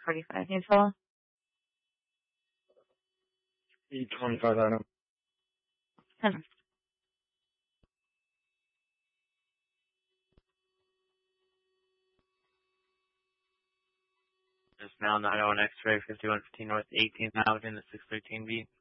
45 neutral. E25 item. 10. Just now 901 X-ray 5115 North 18th Avenue, the 613B.